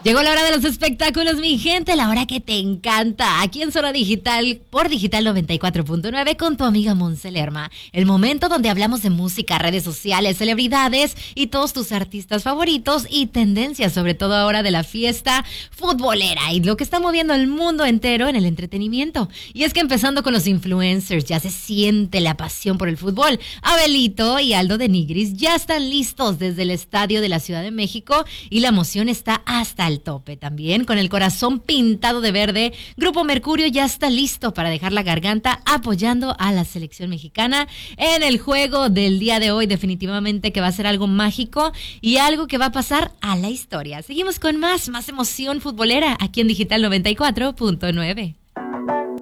Llegó la hora de los espectáculos, mi gente, la hora que te encanta. Aquí en Zona Digital, por Digital 94.9, con tu amiga Monse Lerma. El momento donde hablamos de música, redes sociales, celebridades y todos tus artistas favoritos y tendencias, sobre todo ahora de la fiesta futbolera y lo que está moviendo el mundo entero en el entretenimiento. Y es que empezando con los influencers, ya se siente la pasión por el fútbol. Abelito y Aldo de Nigris ya están listos desde el estadio de la Ciudad de México y la emoción está hasta el tope. También con el corazón pintado de verde, Grupo Mercurio ya está listo para dejar la garganta apoyando a la selección mexicana en el juego del día de hoy. Definitivamente que va a ser algo mágico y algo que va a pasar a la historia. Seguimos con más emoción futbolera aquí en Digital 94.9.